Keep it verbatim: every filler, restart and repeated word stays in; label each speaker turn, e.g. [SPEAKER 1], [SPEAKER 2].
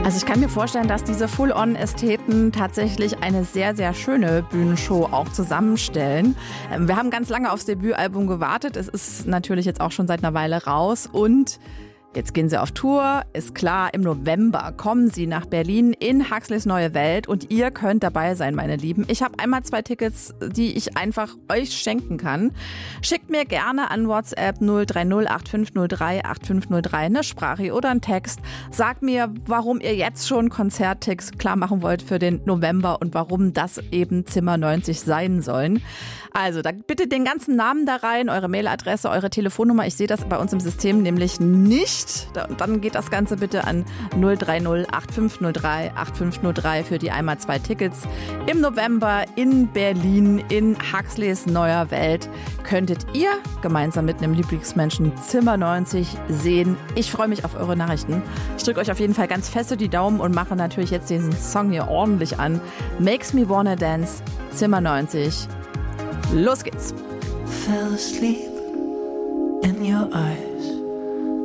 [SPEAKER 1] Also ich kann mir vorstellen, dass diese Full-On-Ästheten tatsächlich eine sehr, sehr schöne Bühnenshow auch zusammenstellen. Wir haben ganz lange aufs Debütalbum gewartet. Es ist natürlich jetzt auch schon seit einer Weile raus und jetzt gehen sie auf Tour, ist klar, im November kommen sie nach Berlin in Huxleys Neue Welt und ihr könnt dabei sein, meine Lieben. Ich habe einmal zwei Tickets, die ich einfach euch schenken kann. Schickt mir gerne an WhatsApp null drei null acht fünf null drei acht fünf null drei eine Sprache oder einen Text. Sagt mir, warum ihr jetzt schon Konzerttickets klar machen wollt für den November und warum das eben Zimmer neunzig sein sollen. Also, da bitte den ganzen Namen da rein, eure Mailadresse, eure Telefonnummer. Ich sehe das bei uns im System nämlich nicht. Dann geht das Ganze bitte an null drei null acht fünf null drei acht fünf null drei für die einmal zwei Tickets. Im November in Berlin in Huxleys Neuer Welt könntet ihr gemeinsam mit einem Lieblingsmenschen Zimmer neunzig sehen. Ich freue mich auf eure Nachrichten. Ich drücke euch auf jeden Fall ganz feste die Daumen und mache natürlich jetzt diesen Song hier ordentlich an. Makes Me Wanna Dance, Zimmer neunzig. Los geht's.
[SPEAKER 2] Fell asleep in your eyes.